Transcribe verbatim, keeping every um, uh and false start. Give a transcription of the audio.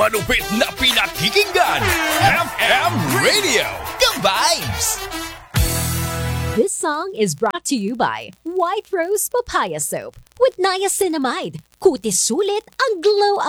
Malupit na pinakikinggan, F M Radio, The Vibes! This song is brought to you by White Rose Papaya Soap with niacinamide. Kutis sulit ang glow